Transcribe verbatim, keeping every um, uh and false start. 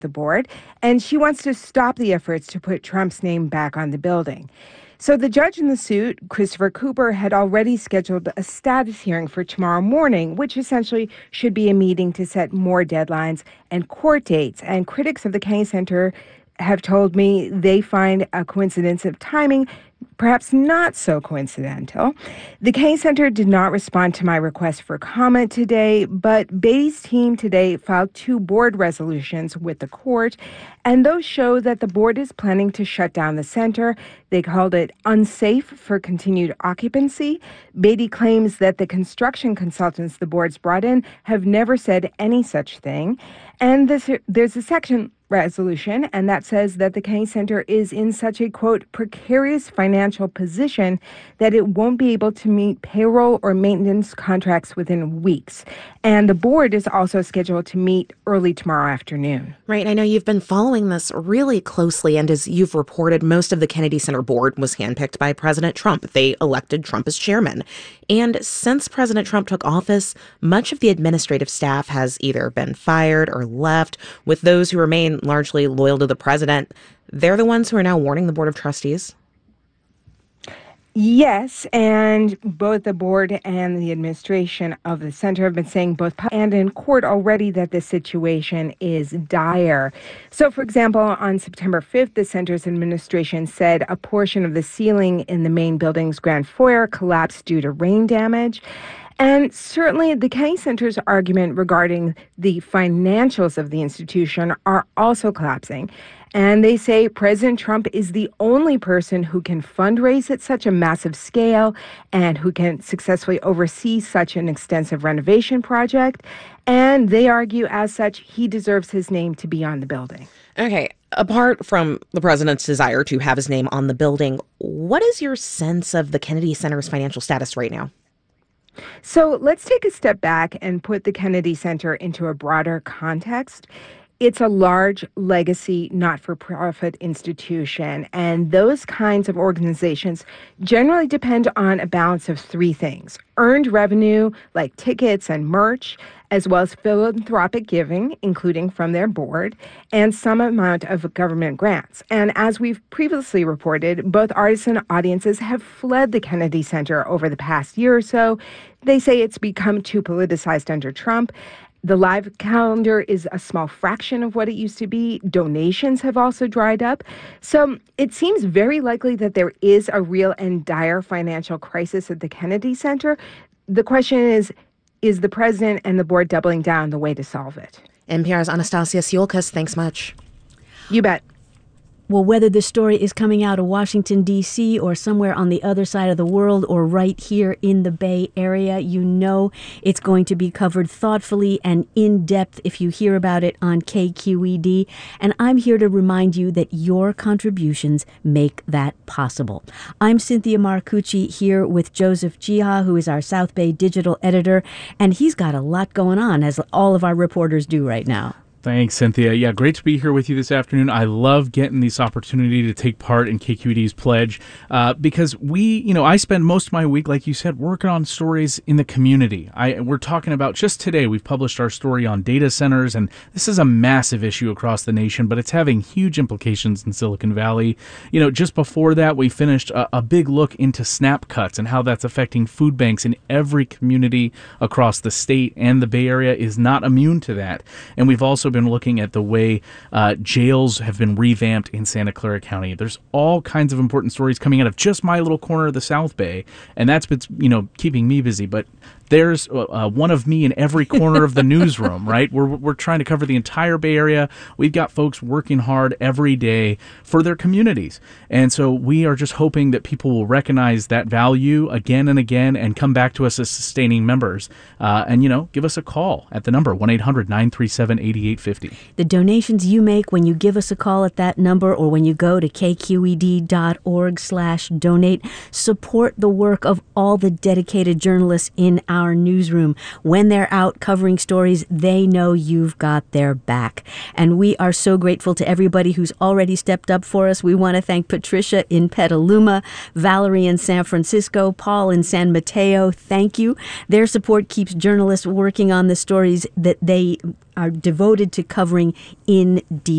the board, and she wants to stop the efforts to put Trump's name back on the building. So the judge in the suit, Christopher Cooper, had already scheduled a status hearing for tomorrow morning, which essentially should be a meeting to set more deadlines and court dates. And critics of the Kennedy Center have told me they find a coincidence of timing perhaps not so coincidental. The Kennedy Center did not respond to my request for comment today, but Beatty's team today filed two board resolutions with the court, and those show that the board is planning to shut down the center. They called it unsafe for continued occupancy. Beatty claims that the construction consultants the board's brought in have never said any such thing. And this, there's a section resolution, and that says that the Kennedy Center is in such a, quote, precarious financial position that it won't be able to meet payroll or maintenance contracts within weeks. And the board is also scheduled to meet early tomorrow afternoon. Right. I know you've been following this really closely, and as you've reported, most of the Kennedy Center board was handpicked by President Trump. They elected Trump as chairman. And since President Trump took office, much of the administrative staff has either been fired or left, with those who remain largely loyal to the president. They're the ones who are now warning the Board of Trustees. Yes, and both the board and the administration of the center have been saying both and in court already that the situation is dire. So, for example, on September fifth, the center's administration said a portion of the ceiling in the main building's grand foyer collapsed due to rain damage. And certainly the Kennedy Center's argument regarding the financials of the institution are also collapsing. And they say President Trump is the only person who can fundraise at such a massive scale and who can successfully oversee such an extensive renovation project. And they argue, as such, he deserves his name to be on the building. Okay, apart from the president's desire to have his name on the building, what is your sense of the Kennedy Center's financial status right now? So let's take a step back and put the Kennedy Center into a broader context. It's a large legacy, not-for-profit institution, and those kinds of organizations generally depend on a balance of three things: earned revenue, like tickets and merch, as well as philanthropic giving, including from their board, and some amount of government grants. And as we've previously reported, both artists and audiences have fled the Kennedy Center over the past year or so. They say it's become too politicized under Trump. The live calendar is a small fraction of what it used to be. Donations have also dried up. So it seems very likely that there is a real and dire financial crisis at the Kennedy Center. The question is, is the president and the board doubling down the way to solve it? N P R's Anastasia Siolkas, thanks much. You bet. Well, whether the story is coming out of Washington, D C or somewhere on the other side of the world or right here in the Bay Area, you know it's going to be covered thoughtfully and in depth if you hear about it on K Q E D. And I'm here to remind you that your contributions make that possible. I'm Cynthia Marcucci here with Joseph Jiha, who is our South Bay digital editor, and he's got a lot going on, as all of our reporters do right now. Thanks, Cynthia. Yeah, great to be here with you this afternoon. I love getting this opportunity to take part in K Q E D's pledge uh, because we, you know, I spend most of my week, like you said, working on stories in the community. I We're talking about, just today, we've published our story on data centers, and this is a massive issue across the nation, but it's having huge implications in Silicon Valley. You know, just before that, we finished a, a big look into SNAP cuts and how that's affecting food banks in every community across the state, and the Bay Area is not immune to that. And we've also been looking at the way uh, jails have been revamped in Santa Clara County. There's all kinds of important stories coming out of just my little corner of the South Bay, and that's been, you know, keeping me busy. But there's uh, one of me in every corner of the newsroom, right? We're we're trying to cover the entire Bay Area. We've got folks working hard every day for their communities. And so we are just hoping that people will recognize that value again and again and come back to us as sustaining members. Uh, and, you know, give us a call at the number one eight hundred nine three seven eight eight five zero. The donations you make when you give us a call at that number or when you go to kqed.org slash donate support the work of all the dedicated journalists in our our newsroom. When they're out covering stories, they know you've got their back. And we are so grateful to everybody who's already stepped up for us. We want to thank Patricia in Petaluma, Valerie in San Francisco, Paul in San Mateo. Thank you. Their support keeps journalists working on the stories that they are devoted to covering in D C